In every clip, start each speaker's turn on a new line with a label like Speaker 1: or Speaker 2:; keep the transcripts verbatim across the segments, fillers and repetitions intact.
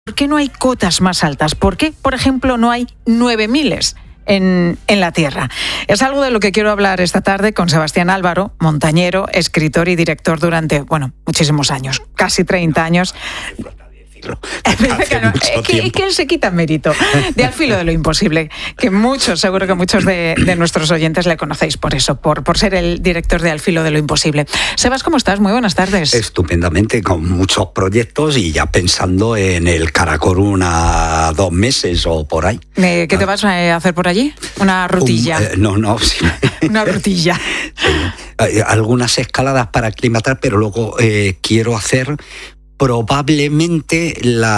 Speaker 1: ¿Por qué no hay cotas más altas? ¿Por qué, por ejemplo, no hay nueve miles en, en la Tierra? Es algo de lo que quiero hablar esta tarde con Sebastián Álvaro, montañero, escritor y director durante, bueno, muchísimos años, casi treinta años. Es que, es que él se quita mérito de Al filo de lo imposible, que muchos, seguro que muchos de, de nuestros oyentes le conocéis por eso, por, por ser el director de Al filo de lo imposible. Sebas, ¿cómo estás? Muy buenas tardes.
Speaker 2: Estupendamente, con muchos proyectos y ya pensando en el Karakorum a dos meses o por ahí.
Speaker 1: ¿Qué te vas a hacer por allí? ¿Una rutilla?
Speaker 2: Un, eh, no, no. Sí.
Speaker 1: Una rutilla.
Speaker 2: Sí. Algunas escaladas para aclimatar, pero luego eh, quiero hacer probablemente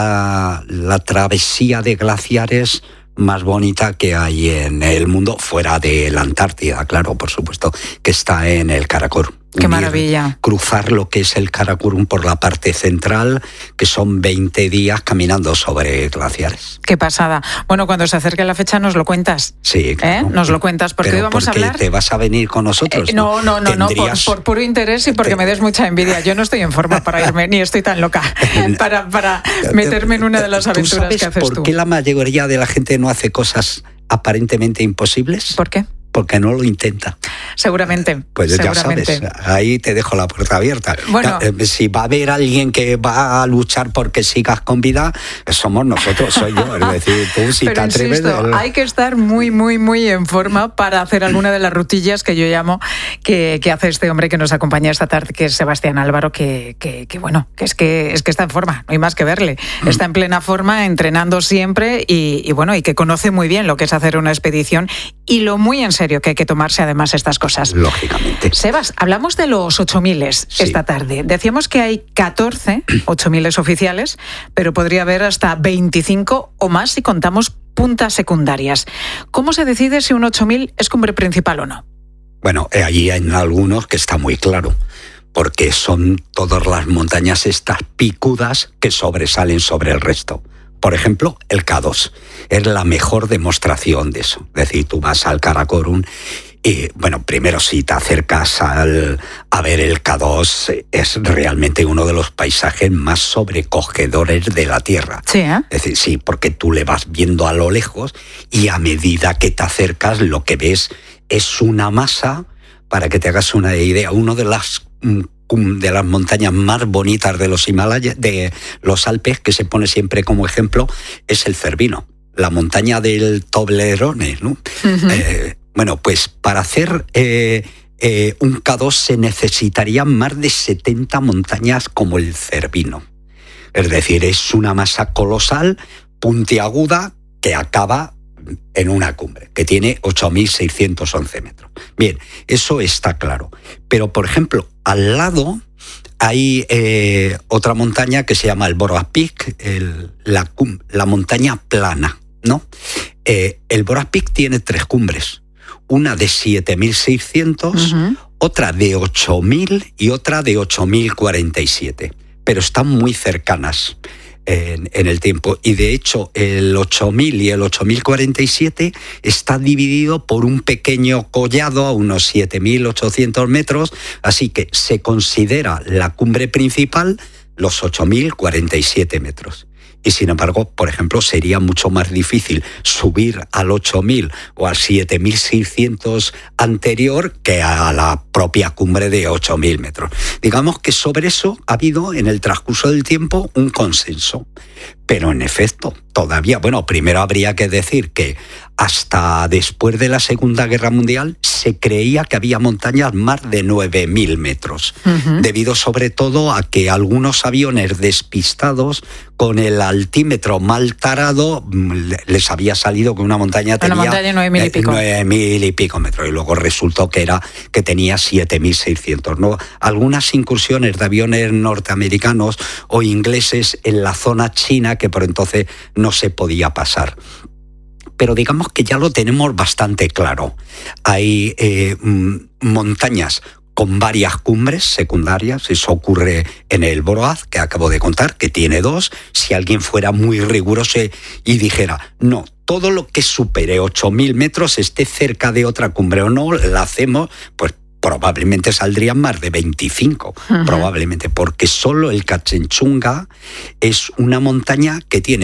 Speaker 2: la, la travesía de glaciares más bonita que hay en el mundo, fuera de la Antártida, claro, por supuesto, que está en el Karakorum.
Speaker 1: ¡Qué maravilla!
Speaker 2: Cruzar lo que es el Karakorum por la parte central, que son veinte días caminando sobre glaciares.
Speaker 1: ¡Qué pasada! Bueno, cuando se acerque la fecha nos lo cuentas.
Speaker 2: Sí, claro.
Speaker 1: ¿Eh? Nos lo cuentas, porque hoy vamos a hablar...
Speaker 2: ¿Te vas a venir con nosotros?
Speaker 1: Eh, no, no, no, ¿Tendrías... no por, por puro interés y porque te... me des mucha envidia. Yo no estoy en forma para irme, ni estoy tan loca para, para meterme en una de las aventuras que haces tú.
Speaker 2: ¿Por qué la mayoría de la gente no hace cosas aparentemente imposibles?
Speaker 1: ¿Por qué?
Speaker 2: Porque no lo intenta.
Speaker 1: Seguramente.
Speaker 2: Pues
Speaker 1: seguramente.
Speaker 2: Ya sabes, ahí te dejo la puerta abierta.
Speaker 1: Bueno,
Speaker 2: si va a haber alguien que va a luchar porque sigas con vida, somos nosotros, soy yo. Es decir, tú si
Speaker 1: pero
Speaker 2: te atreves...
Speaker 1: Insisto,
Speaker 2: de...
Speaker 1: hay que estar muy, muy, muy en forma para hacer alguna de las rutillas que yo llamo que, que hace este hombre que nos acompaña esta tarde, que es Sebastián Álvaro, que, que, que bueno, que es que es que está en forma, no hay más que verle. Está en plena forma, entrenando siempre y, y bueno, y que conoce muy bien lo que es hacer una expedición y lo muy en serio que hay que tomarse además estas cosas.
Speaker 2: Lógicamente.
Speaker 1: Sebas, hablamos de los ocho miles sí. esta tarde. Decíamos que hay catorce ocho miles oficiales, pero podría haber hasta veinticinco o más si contamos puntas secundarias. ¿Cómo se decide si un ocho mil es cumbre principal o no?
Speaker 2: Bueno, eh, allí hay algunos que está muy claro, porque son todas las montañas estas picudas que sobresalen sobre el resto. Por ejemplo, el K dos es la mejor demostración de eso. Es decir, tú vas al Karakorum y, bueno, primero si te acercas al, a ver el K dos, es realmente uno de los paisajes más sobrecogedores de la Tierra.
Speaker 1: Sí, ¿eh?
Speaker 2: Es decir, sí, porque tú le vas viendo a lo lejos y a medida que te acercas lo que ves es una masa, para que te hagas una idea, uno de las... de las montañas más bonitas de los Himalayas, de los Alpes, que se pone siempre como ejemplo, es el Cervino, la montaña del Toblerone, ¿no? Uh-huh. Eh, bueno, pues para hacer eh, eh, un K dos se necesitarían más de setenta montañas como el Cervino. Es decir, es una masa colosal, puntiaguda, que acaba en una cumbre, que tiene ocho mil seiscientos once metros. Bien, eso está claro. Pero, por ejemplo, al lado hay eh, otra montaña que se llama el Borak Peak, el, la, la montaña plana, ¿no? Eh, el Borak Peak tiene tres cumbres, una de siete mil seiscientos, uh-huh. otra de ocho mil y otra de ocho mil cuarenta y siete, pero están muy cercanas. En, en el tiempo, y de hecho el ocho mil y el ocho mil cuarenta y siete está dividido por un pequeño collado a unos siete mil ochocientos metros, así que se considera la cumbre principal los ocho mil cuarenta y siete metros. Y sin embargo, por ejemplo, sería mucho más difícil subir al ocho mil o al siete mil seiscientos anterior que a la propia cumbre de ocho mil metros. Digamos que sobre eso ha habido en el transcurso del tiempo un consenso. Pero en efecto, todavía, bueno, primero habría que decir que hasta después de la Segunda Guerra Mundial se creía que había montañas más de nueve mil metros, uh-huh. debido sobre todo a que algunos aviones despistados con el altímetro mal tarado les había salido que una montaña tenía
Speaker 1: una montaña nueve mil y pico.
Speaker 2: nueve mil y pico metros, y luego resultó que era que tenía siete mil seiscientos, ¿no? Algunas incursiones de aviones norteamericanos o ingleses en la zona china que por entonces no se podía pasar. Pero digamos que ya lo tenemos bastante claro. Hay eh, montañas con varias cumbres secundarias, eso ocurre en el Borak, que acabo de contar, que tiene dos. Si alguien fuera muy riguroso y dijera, no, todo lo que supere ocho mil metros, esté cerca de otra cumbre o no, la hacemos, pues probablemente saldrían más de veinticinco, uh-huh. probablemente, porque solo el Cachenchunga es una montaña que tiene